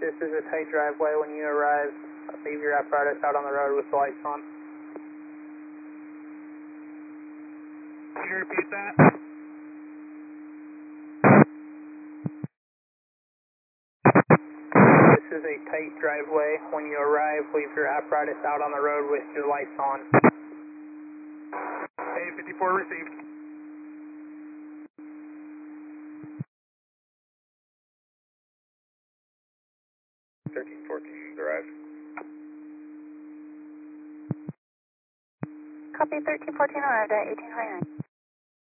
This is a tight driveway. When you arrive, leave your apparatus out on the road with the lights on. Can you repeat that? This is a tight driveway. When you arrive, leave your apparatus out on the road with your lights on. A54 received. Arrived. Copy 1314 arrived at 1829.